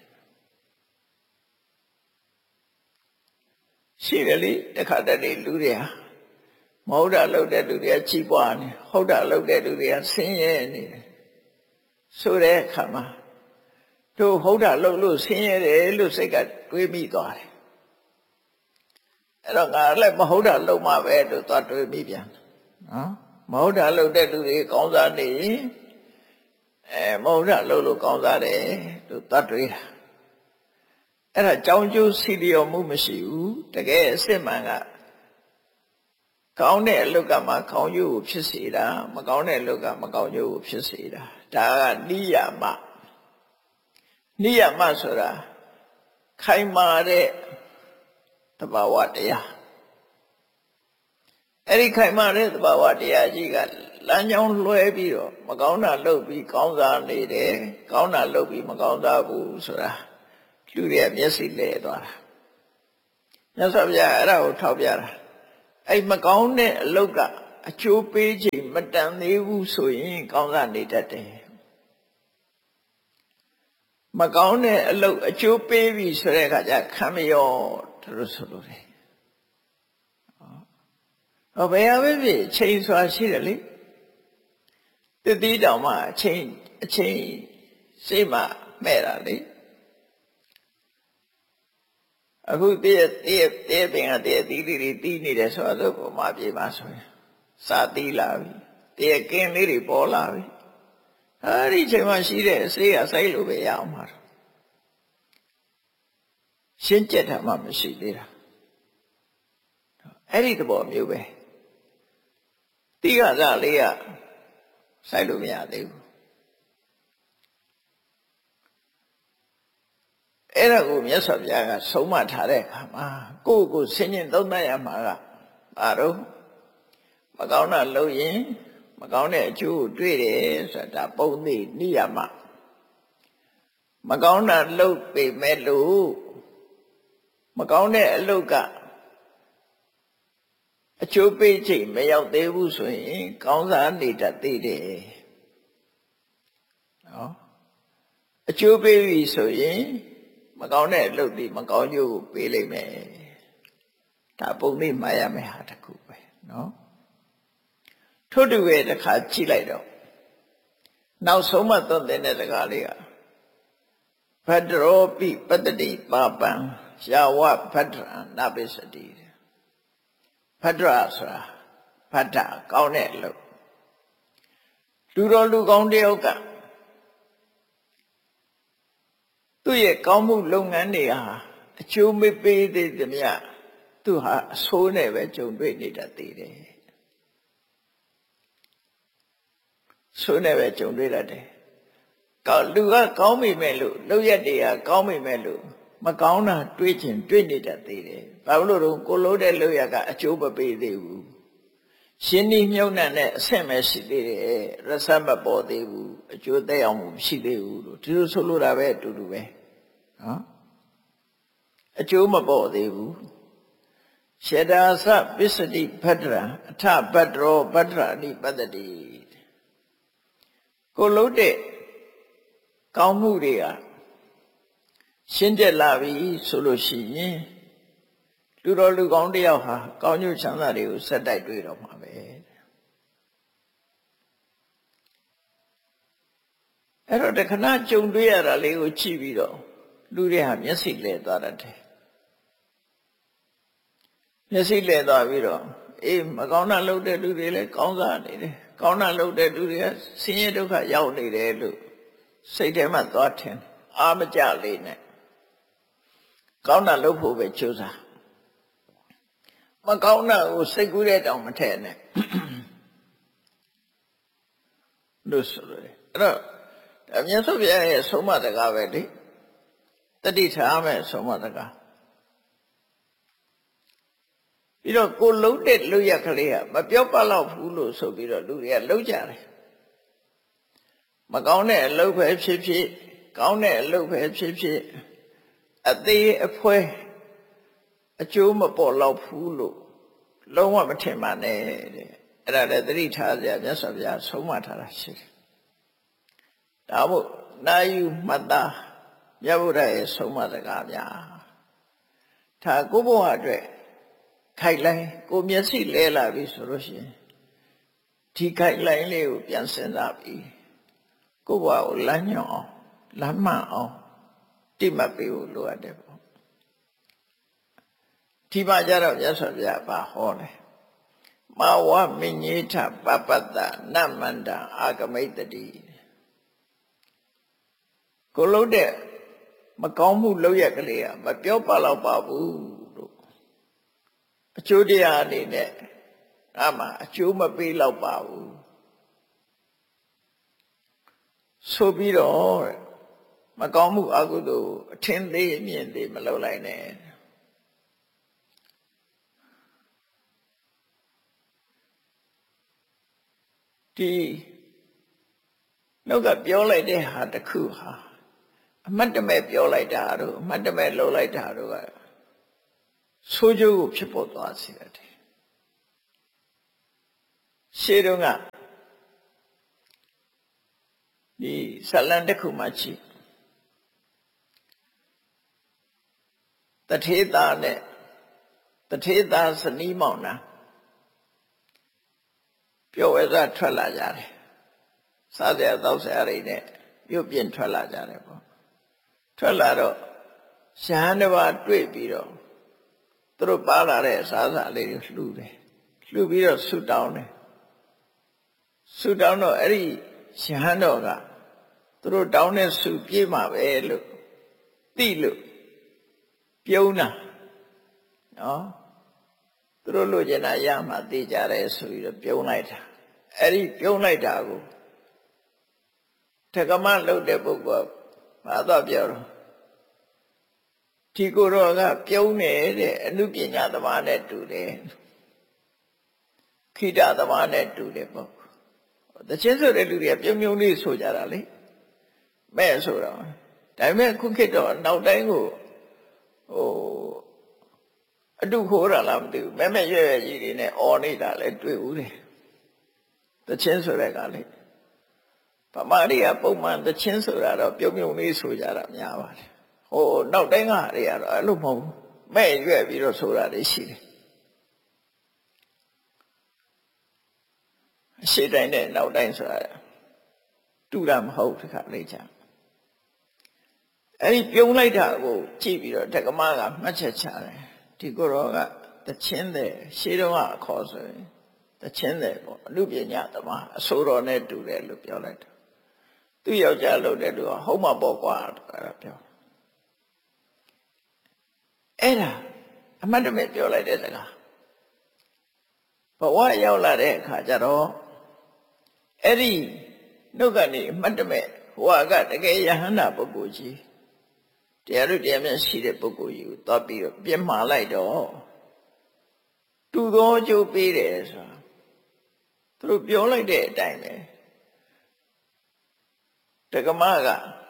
ရှိတယ်လေတခါတည်းလူတွေဟာမဟုတ်တာလုပ်တဲ့လူတွေကချီးပွားနေဟုတ်တာလုပ်တဲ့လူတွေကဆင်းရဲနေတယ်ဆိုတဲ့အခါမှာတို့ဟုတ်တာလုပ်လို့ဆင်းရဲတယ်လို့စိတ်ကတွေးမိသွားတယ်အဲ့တော့ငါလည်းမဟုတ်တာလုပ်မှပဲလို့သွားတွေးမိပြန်နော်မဟုတ်တာလုပ်တဲ့လူတွေကောင်းစားနေအဲမဟုတ်တာလုပ်လို့ကောင်းစားတယ်လို့သွားတွေးတာအဲ့ဒါကြောင်းကျိုးစီလျော်မှုမရှိဘူးတကယ်အစစ်မှန်ကကောင်းတဲ့အလုပ်ကမှကောင်းကျိုးကိုဖြစ်စေတာမကောင်းတဲ့အလုပ်ကမကောင်းကျိုးကိုဖြစ်စေတာဒါကနိယမနိယမဆိုတာခိုင်မာတဲ့သဘာဝတရားအဲ့ဒီခိုင်မာတဲ့သဘာဝတရားကြီးကလမ်းကြောင်းလွှဲပြီးတော့မကောင်းတာလုပ်ပြီးကောင်းစားနေတယ်ကောင်းတာလုပ်ပြီးမကောင်းစားဘူးဆိုတာလူတွေမျက်စိလဲသွားတာမြတ်စွာဘုရားအဲ့ဒါကိုထောက်ပြတာအဲ့မကောင်းတဲ့အလုပ်ကအကျိုးပေးချိန်မတန်သေးဘူးဆိုရင်ကောင်းစားနေတတ်တယ်မကောင်းတဲ့အလုပ်အကျိုးပေးပြီဆိုတဲ့အခါကျခံမရောတို့ဆိုလို့တယ်ဟောဘယ်ဟာပဲဖြစ်ချိန်စွာရှိတယ်လေတတိတောင်မှအချိန်အချိန်စိတ်မှမဲ့တာလေအခုတည့်တည့်တည့်ပင်ကတည့်တီးတီးတီးနေတယ်ဆိုတော့ဘုမပြေပါဆိုရင်စာတီးလာပြီတည့်ကင်းလေးတွေပေါ်လာပြီအဲဒီချိန်မှရှိတဲ့အစေးကစိုက်လို့ပဲရအောင်မှာရှင်းကျက်တာမှမရှိသေးတာအဲ့ဒီသဘောမျိုးပဲတိကစားလေးကစိုက်လို့မရသေးဘူးအဲ့ဒါကိုမြတ်စွာဘုရားကဆုံးမထားတဲ့အခါမှာကိုယ့်ကိုဆင်ញင်သုံးသပ်ရမှာကဘာတော့မကောင်းတာလုပ်ရင်မကောင်းတဲ့အကျိုးကိုတွေ့တယ်ဆိုတာပုံသိနိယမမကောင်းတာလုပ်ပေမဲ့လို့မကောင်းတဲ့အလုပ်ကအကျိုးပေးချိန်မရောက်သေးဘူးဆိုရင်ကောင်းစားနေတတ်သေးတယ်နော်အကျိုးပေးပြီဆိုရင်မကောင်းတဲ့အလုပ်ဒီမကောင်းကျိုးကိုပေးလိုက်မယ်ဒါပုံသိမှတ်ရမယ့်ဟာတစ်ခုပဲနော်ထို့တူရဲ့တစ်ခါကြည့်လိုက်တော့နောက်ဆုံးမှသွန်သင်တဲ့စကားလေးကဘဒ္ဒရောပိပတ္တိပါပံယာဝဘဒ္ဒရာနာပိစတိဘဒ္ဒရာဆိုတာဘဒ္ဒကောင်းတဲ့အလုပ်လူတော်လူကောင်းတယောက်ကသူ့ရဲ့ကောင်းမှုလုပ်ငန်းတွေဟာအကျိုးမပေးသေးသမျှသူဟာအဆိုးနဲ့ပဲကြုံတွေ့နေတတ်သေးတယ်ဆိုးနဲ့ပဲကြုံတွေ့တတ်တယ်ကောင်းလူကကောင်းမိမဲ့လို့လုပ်ရက်တွေကကောင်းမိမဲ့လို့မကောင်းတာတွေးချင်တွေးနေတတ်သေးတယ်ဘာလို့လို့ကိုလို့တဲ့လုပ်ရက်ကအကျိုးမပေးသေးဘူးရှင်းနှီးမြုံနှံတဲ့အဆင့်ပဲရှိသေးတယ်ရစမပေါ်သေးဘူးအကျိုးသက်ရောက်မှုမရှိသေးဘူးလို့ဒီလိုဆိုလိုတာပဲအတူတူပဲနော်အကျိုးမပေါ်သေးဘူးရှေတာသပစ္စတိဘဒ္ဒရာအထဘဒ္ဒရောဘဒ္ဒရာနိပတ္တိကိုလို့တဲ့ကောင်းမှုတွေကရှင်းကျက်လာပြီဆိုလို့ရှိရင်လူတော်လူကောင်းတယောက်ဟာကောင်းကျိုးချမ်းသာတွေကိုဆက်တိုက်တွေ့တော့မှာပဲအဲ့တော့တခဏကြုံတွေ့ရတာလေးကိုကြည့်ပြီးတော့လူတွေဟာမျက်စိလဲသွားတတ်တယ်မျက်စိလဲသွားပြီးတော့အေးမကောင်းတာလုပ်တဲ့လူတွေလည်းကောင်းစားနေတယ်ကောင်းတာလုပ်တဲ့လူတွေကဆင်းရဲဒုက္ခရောက်နေတယ်လို့စိတ်ထဲမှာသွားထင်အာမကြလေးနဲ့ကောင်းတာလုပ်ဖို့ပဲကြိုးစားမကောင်းတာကိုစိတ်ကူးတဲ့တောင်မထည့်နဲ့လို့ဆိုရတယ်အဲ့တော့အမြတ်စွာဘုရားရဲ့ဆုံးမစကားပဲလေတတိထားမဲ့ဆုံးမစကားပြီးတော့ကိုလှုပ်တဲ့လှုပ်ရက်ကလေးကမပြောပါတော့ဘူးလို့ဆိုပြီးတော့လူတွေကလှုပ်ကြတယ်မကောင်းတဲ့အလုပ်ပဲဖြစ်ဖြစ်ကောင်းတဲ့အလုပ်ပဲဖြစ်ဖြစ်အသေးအဖွဲအကျိုးမပေါ်တော့ဘူးလို့လုံးဝမထင်ပါနဲ့တဲ့အဲ့ဒါလည်းသတိထားစရာမြတ်စွာဘုရားဆုံးမထားတာရှိတယ်ဒါမို့နာယူမှတ်သားမြတ်ဗုဒ္ဓရဲ့ဆုံးမစကားများဒါကိုဘုရားအတွက်ခိုက်လိုက်ကိုမျက်စိလဲလာပြီဆိုလို့ရှိရင်ဒီခိုက်လိုက်လေးကိုပြန်စဉ်းစားပြီးကိုဘုရားကိုလမ်းညွှန်အောင်လမ်းမှန်အောင်တိမှတ်ပေးဖို့လိုအပ်တယ်ပေါ့ဒီမှာကျတော့မြတ်စွာဘုရားပါဟောတယ်မဝမညေထပပတ္တနမန္တအာဂမိတ္တိကိုလို့တဲ့မကောင်းမှုလုပ်ရကလေးကမပြောပါတော့ပါဘူးလို့အကျိုးတရားအနေနဲ့အမှအကျိုးမပေးတော့ပါဘူးဆိုပြီးတော့မကောင်းမှုအကုသိုလ်အထင်သေးအမြင်သေးမလုပ်လိုက်နဲ့ဒီနောက်ကပြောလိုက်တဲ့ဟာတစ်ခုဟာအမတ်တမဲ့ပြောလိုက်တာတို့အမတ်တမဲ့လုပ်လိုက်တာတို့ကဆိုးကျိုးကိုဖြစ်ပေါ်သွားစေတယ်ရှေးတုန်းကဒီဇလံတစ်ခုမှရှိတထေသားနဲ့တထေသားဇနီးမောင်နှံပျော်ဝဲစားထွက်လာကြတယ်စားစရာတောက်စရာတွေနဲ့ပြုတ်ပြင်းထွက်လာကြတယ်ပေါ့ထွက်လာတော့ရဟန်းတစ်ပါးတွေ့ပြီးတော့သူတို့ပါလာတဲ့အစားအစာလေးတွေလှူတယ်လှူပြီးတော့ဆုတောင်းတယ်ဆုတောင်းတော့အဲ့ဒီရဟန်းတော်ကသူတို့တောင်းတဲ့ဆုပြေးမှာပဲလို့သိလို့ပြုံးတာနော်သူတို့လိုချင်တာရမှသိကြတယ်ဆိုပြီးတော့ပြုံးလိုက်တာအဲ့ဒီပြုံးလိုက်တာကိုတက္ကမလုပ်တဲ့ပုဂ္ဂိုလ်ဘာသာပြောတော့ဒီကိုယ်တော်ကပြုံးနေတဲ့အနုပညာသမားနဲ့တူတယ်ခိတသမားနဲ့တူတယ်ပေါ့တချင်းဆိုတဲ့လူတွေကပြုံးပြုံးလေးဆိုကြတာလေမဲ့ဆိုတော့ဒါပေမဲ့ခုခေတ်တော့နောက်တိုင်းကိုဟိုအတုခိုးတာလားမသိဘူးမဲ့မဲ့ရွရွကြီးတွေနဲ့អော်နေတာလဲတွေ့ဦးတယ်တချင်းဆိုတဲ့ကလေဗမာတွေကပုံမှန်တချင်းဆိုတာတော့ပြုံးပြုံးလေးဆိုကြတာများပါတယ်ဟိုနောက်တိုင်းကတွေကတော့အဲ့လိုမဟုတ်ဘူးမဲ့ရွက်ပြီးတော့ဆိုတာတွေရှိတယ်အရှိတိုင်းနဲ့နောက်တိုင်းဆိုတာတူတာမဟုတ်တခါလေးချာအဲ့ဒီပြုံးလိုက်တာကိုကြည့်ပြီးတော့တက္ကမကမှတ်ချက်ချတယ်ဒီကိုယ်တော်ကတချင်းတဲ့ရှေးတုန်းကအခေါ်ဆိုရင်တချင်းတဲ့ပေါ့အနုပညာသမားအဆိုတော်နဲ့တူတယ်လို့ပြောလိုက်တာသူ့ယောက်ျားလို့တဲ့လူကဟုတ်မှာပေါ့ကွာအဲ့ဒါပြောအဲ့ဒါအမှတ်တမဲ့ပြောလိုက်တဲ့စကားဘဝရောက်လာတဲ့အခါကျတော့အဲ့ဒီနှုတ်ကနေအမှတ်တမဲ့ဟိုကတကယ်ယဟန္တာပုဂ္ဂိုလ်ကြီးတရားတို့တရားမြတ်ရှိတဲ့ပုဂ္ဂိုလ်ကြီးကိုသွားပြီးတော့ပြစ်မှားလိုက်တော့တူသောအကျိုးပေးတယ်ဆိုတာသူတို့ပြောလိုက်တဲ့အတိုင်းပဲတက္ကမက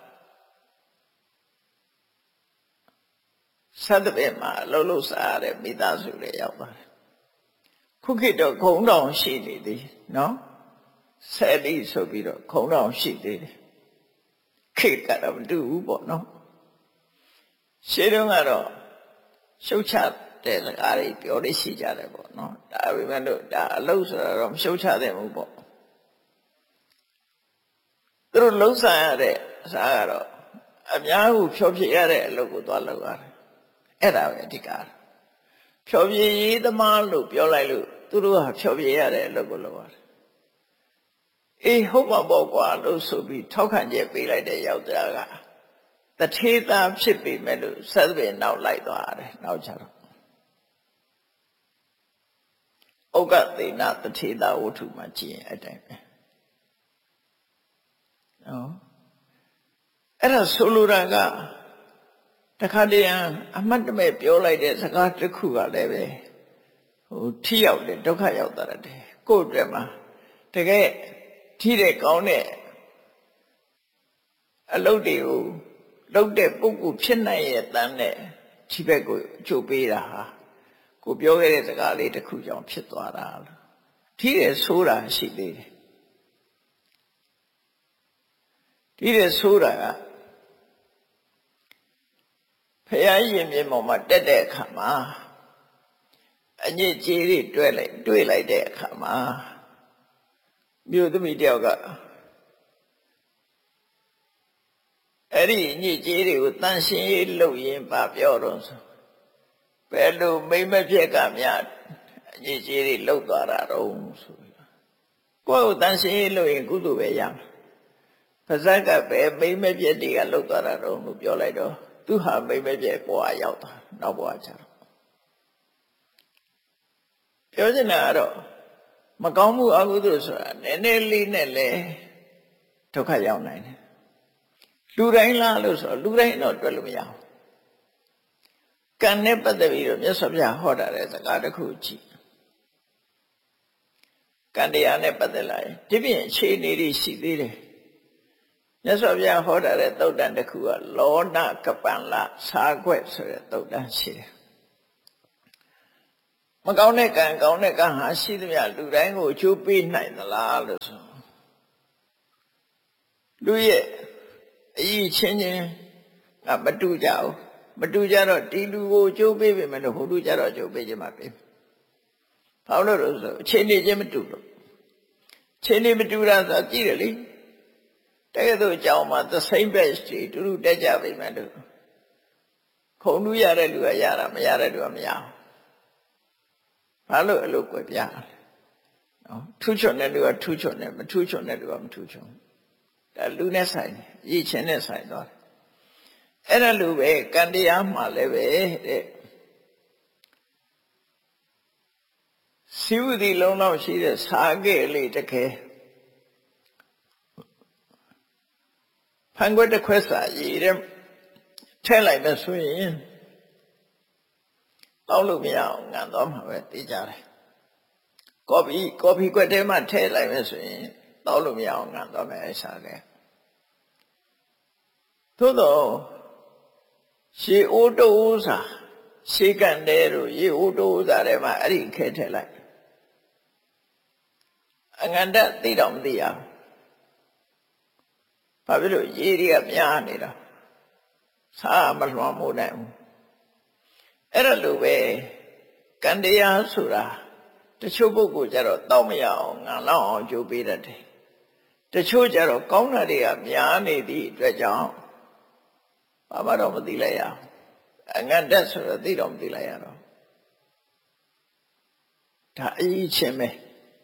သတ္တပင်မှာအလုံးလုံးစားရတဲ့မိသားစုတွေရောက်ပါတယ်ခုခေတ်တော့ခုံတောင်ရှိနေသေးနော်ဆယ်လီဆိုပြီးတော့ခုံတောင်ရှိသေးတယ်ခေတ်ကတော့မတူဘူးပေါ့နော်ရှင်းတော့ကတော့ရှုတ်ချတဲ့စကားတွေပြောလို့ရှိကြတယ်ပေါ့နော်ဒါပေမဲ့လို့ဒါအလုံးဆိုတော့မရှုတ်ချသင့်ဘူးပေါ့သူတို့လုံးဆိုင်ရတဲ့အစားကတော့အများကိုဖြောပြရတဲ့အလုပ်ကိုသွားလုပ်ရတယ်အဲ့ဒါပဲအဓိကဖြောပြရေးသမားလို့ပြောလိုက်လို့သူတို့ကဖြောပြရတဲ့အလုပ်ကိုလုပ်ရတယ်အေးဟုတ်ပါပေါ့ကွာလို့ဆိုပြီးထောက်ခံချက်ပေးလိုက်တဲ့ယောက်ျားကတထေသားဖြစ်ပေမဲ့လို့သတ္တပင်နောက်လိုက်သွားတယ်နောက်ကြတော့ဩကသေနတထေသားဝတ္ထုမှာကြည့်ရင်အဲ့တိုင်းပဲနော်အဲ့ဒါဆိုလိုတာကတခါတည်းအမှတ်တမဲ့ပြောလိုက်တဲ့စကားတစ်ခုကလည်းပဲဟိုထိရောက်တယ်ဒုက္ခရောက်တာတဲ့ကိုယ့်အတွက်မှာတကယ်ထိတဲ့ကောင်းတဲ့အလုပ်တွေကိုလုပ်တဲ့ပုဂ္ဂိုလ်ဖြစ်နိုင်ရဲ့တန်းနဲ့ဒီဘက်ကိုအကျိုးပေးတာဟာကိုပြောခဲ့တဲ့စကားလေးတစ်ခုကြောင့်ဖြစ်သွားတာလို့ထိတဲ့ဆိုးတာရှိသေးတယ်ထိတဲ့ဆိုးတာကဖရာရင်မြေပေါ်မှာတက်တဲ့အခါမှာအညစ်အကြေးတွေတွေ့လိုက်တွေ့လိုက်တဲ့အခါမှာမြို့သမီးတယောက်ကအဲ့ဒီညစ်ကြေးတွေကိုတန်ရှင်းရေးလုပ်ရင်ပါပြောတော့ဆိုဘယ်လိုမိမ့်မပြက်ကများအညစ်ကြေးတွေလုပ်သွားတာတော့ဆိုပြီးကိုယ့်ကိုတန်ရှင်းရေးလုပ်ရင်ကုသိုလ်ပဲရမှာပါဇက်ကပဲမိမ့်မပြက်တွေကလုပ်သွားတာတော့လို့ပြောလိုက်တော့သူဟာမိမ့်မပြက်ဘဝရောက်သွားနောက်ဘဝကျတော့ပြောချင်တာကတော့မကောင်းမှုအကုသိုလ်ဆိုတာနည်းနည်းလေးနဲ့လေဒုက္ခရောက်နိုင်တယ်လူတိုင်းလားလို့ဆိုလူတိုင်းတော့တွေ့လို့မရဘူးကံနဲ့ပတ်သက်ပြီးတော့မြတ်စွာဘုရားဟောတာတဲ့စကားတစ်ခုကြည့်ကံတရားနဲ့ပတ်သက်လာရင်ဒီပြင်အခြေအနေတွေရှိသေးတယ်မြတ်စွာဘုရားဟောတာတဲ့သုတ်တန်တစ်ခုကလောနကပ္ပန္လစာခွက်ဆိုတဲ့သုတ်တန်ရှိတယ်မကောင်းတဲ့ကံကောင်းတဲ့ကံဟာရှိသမျှလူတိုင်းကိုအကျိုးပေးနိုင်သလားလို့ဆိုလူရဲ့အရေးချင်းချင်းကမတူကြဘူးမတူကြတော့ဒီလူကိုအကျိုးပေးပေမဲ့လို့ဟိုလူကြတော့အကျိုးပေးခြင်းမပေးဘာလို့လဲဆိုအချိန်နေချင်းမတူလို့ချိန်နေမတူတာဆိုကြည့်တယ်လေတကယ်တော့အကြောင်းမှာ the same batch တွေတူတူတက်ကြပေမဲ့လို့ခုံလူရတဲ့လူကရတာမရတဲ့လူကမရဘူးဘာလို့အဲ့လိုကွယ်ပြနော်ထူးချွန်တဲ့လူကထူးချွန်တယ်မထူးချွန်တဲ့လူကမထူးချွန်ဒါလူနဲ့ဆိုင်တယ်ရည်ချင်းနဲ့ဆိုင်သွားတယ်အဲ့ဒါလူပဲကံတရားမှာလည်းပဲတဲ့စီဝတိလုံးတော့ရှိတဲ့စာခဲ့လေးတခဲဖန်ခွက်တစ်ခွက်စာရည်တဲ့ထည့်လိုက်မယ်ဆိုရင်တောက်လို့မရအောင်ငံသွားမှာပဲသိကြတယ်ကော်ဖီကော်ဖီခွက်ထဲမှာထည့်လိုက်မယ်ဆိုရင်တောက်လို့မရအောင်ငံသွားမယ်အဲ့စာခဲ့သို့တော့ရှေအိုးတိုးစာရှေကန်တဲ့တို့ရေအိုးတိုးစာထဲမှာအဲ့ဒီခဲထည့်လိုက်အငန္တသိတော့မသိရဘူးဘာဖြစ်လို့ရေတွေကများနေတာစားမလွှမ်းမိုးနိုင်ဘူးအဲ့ဒါလိုပဲကံတရားဆိုတာတချို့ပုဂ္ဂိုလ်ကြတော့တောက်မရအောင်ငံလောက်အောင်ကြိုးပေးတတ်တယ်တချို့ကြတော့ကောင်းတာတွေကများနေသည့်အတွက်ကြောင့်ဘာမှတော့မသိလိုက်ရအောင်အငတ်တက်ဆိုတော့သိတော့မသိလိုက်ရတော့ဒါအရေးချင်းပဲ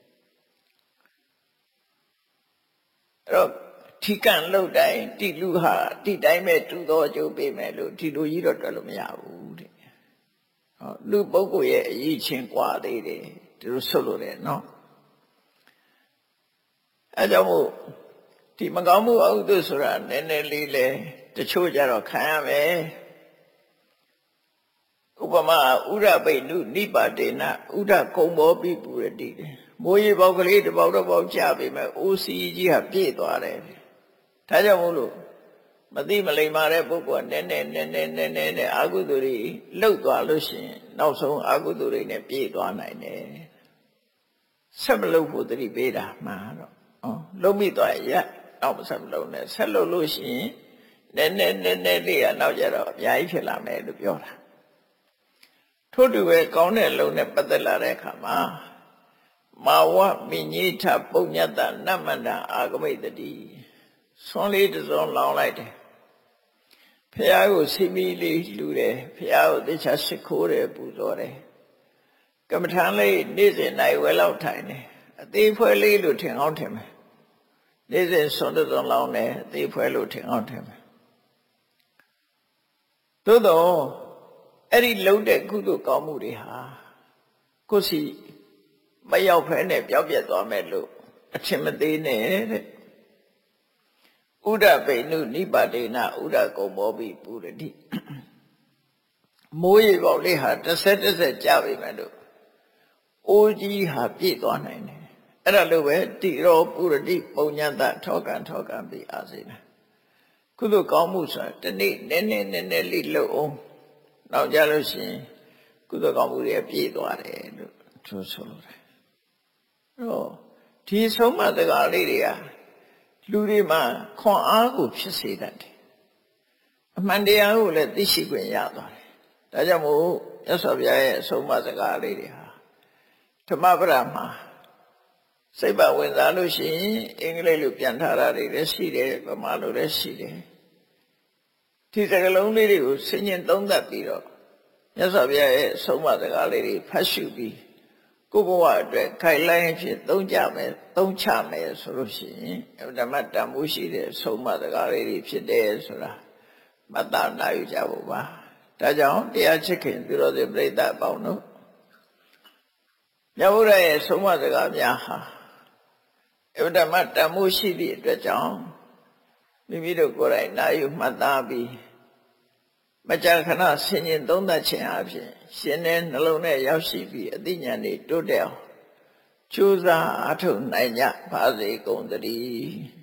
အဲ့တော့ထိကံလို့တိုင်းတိလူဟာတိတိုင်းပဲတူသောအကျိုးပေးမယ်လို့ဒီလိုကြီးတော့တွက်လို့မရဘူးတဲ့ဟောလူပုဂ္ဂိုလ်ရဲ့အရေးချင်းกว่าသေးတယ်ဒီလိုဆုတ်လို့တယ်နော်အဲကြောင့်မို့ဒီမကောင်းမှုအဟုတုဆိုတာနည်းနည်းလေးလဲတချို့ကြတော့ခံရမယ်ဥပမာဥရပိနုနိပါတေနဥဒကုံဘောပိပုရတိမိုးရေပေါက်ကလေးတစ်ပေါက်တစ်ပေါက်ချပေမဲ့အိုစီကြီးဟာပြည့်သွားတယ်ဒါကြောင့်မို့လို့မသိမလိမ္မာတဲ့ပုဂ္ဂိုလ်ကနည်းနည်းနည်းနည်းနည်းနည်းနဲ့အာဟုတုတွေလှုပ်သွားလို့ရှိရင်နောက်ဆုံးအာဟုတုတွေနဲ့ပြည့်သွားနိုင်တယ်ဆက်မလုပ်ဖို့တတိပေးတာမှန်တော့ဩလုံးမိသွားရနောက်မဆက်မလုပ်နဲ့ဆက်လုပ်လို့ရှိရင်နည်းနည်းနည်းနည်းလေးကနောက်ကြတော့အများကြီးဖြစ်လာမယ်လို့ပြောတာထို့တူပဲကောင်းတဲ့လုံးနဲ့ပတ်သက်လာတဲ့အခါမှာမာဝမိညိထပုညတနမန္တအာဂမိတတိဆွန်လေးတစ်စုံလောင်းလိုက်တယ်ဖះကိုစီမီလေးလှူတယ်ဖះကိုသေချာရှ िख ိုးတယ်ပူဇော်တယ်ကမ္မထာလေးနေ့စဉ်နိုင်ဝဲလောက်ထိုင်တယ်အသေးဖွဲလေးလို့ထင်အောင်ထင်မယ်နေ့စဉ်ဆွန်တစ်စုံလောင်းတယ်အသေးဖွဲလို့ထင်အောင်ထင်မယ်သို့တော့အဲ့ဒီလုံးတဲ့ကုသိုလ်ကောင်းမှုတွေဟာကိုယ်စီမရောက်ဖဲနဲ့ပြောင်းပြတ်သွားမယ်လို့အထင်မသေးနဲ့တဲ့ဥဒပိနုနိပါတေနဥဒကုံဘောပိပုရတိမိုးရေပေါက်လေးဟာတစ်ဆက်တစ်ဆက်ကြပြီမဲ့လို့အိုးကြီးဟာပြည့်သွားနိုင်တယ်အဲ့ဒါလိုပဲတိရောပုရတိပုံညတထောကံထောကံပိအာစေနကုသိုလ်ကောင်းမှုဆိုတာတနေ့နည်းနည်းနည်းနည်းလေးလှုပ်အောင်နောက်ကြလို့ရှိရင်ကုသိုလ်ကောင်းမှုတွေပြည့်သွားတယ်လို့သူဆိုလိုတယ်အဲ့တော့ဒီဆုံးမစကားလေးတွေကလူတွေမှာခွန်အားကိုဖြစ်စေတတ်တယ်အမှန်တရားကိုလည်းသိရှိခွင့်ရသွားတယ်ဒါကြောင့်မို့မြတ်စွာဘုရားရဲ့အဆုံးအမစကားလေးတွေဟာဓမ္မပဒမှာစိတ်ပါဝင်စားလို့ရှိရင်အင်္ဂလိပ်လိုပြန်ထားတာတွေလည်းရှိတယ်ဗမာလိုလည်းရှိတယ်ဒီစကားလုံးလေးတွေကိုဆင်ញင်သုံးသပ်ပြီးတော့မြတ်စွာဘုရားရဲ့အဆုံးအမစကားလေးတွေဖတ်ရှုပြီးကိုယ်ဘဝအတွက်ခိုင်လိုင်းဖြစ်သုံးကြမယ်သုံးချမယ်ဆိုလို့ရှိရင်ဓမ္မတန်ဖိုးရှိတဲ့ဆုံးမစကားလေးတွေဖြစ်တယ်ဆိုတာမတနာယူကြဖို့ပါဒါကြောင့်တရားချစ်ခင်သူတော်စင်ပြိဿအပေါင်းတို့မြတ်ဗုဒ္ဓရဲ့ဆုံးမစကားများဟာဓမ္မတန်ဖိုးရှိသည့်အတွက်ကြောင့်မိမိတို့ကိုယ်တိုင်နာယူမှတ်သားပြီးမကြာခဏဆင်ញင်သုံးသပ်ခြင်းအပြင်ရှင်တဲ့နှလုံးနဲ့ရောက်ရှိပြီးအသိဉာဏ်တွေတိုးတက်အောင်ကြိုးစားအားထုတ်နိုင်ကြပါစေကုန်သတည်း